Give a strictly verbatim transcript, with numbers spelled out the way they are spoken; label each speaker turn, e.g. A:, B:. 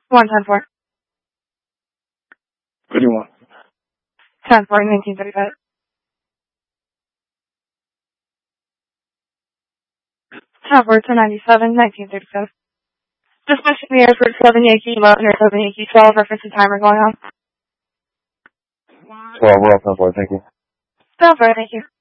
A: one ten four.
B: What do you want?
A: ten four, nineteen thirty-five. ten four, two ninety-seven, nineteen thirty-five. Dismissing the airport seven Yankee, Mountain or seven Yankee twelve, reference and timer going on.
B: twelve, we're up ten four, thank you.
A: ten four, thank you.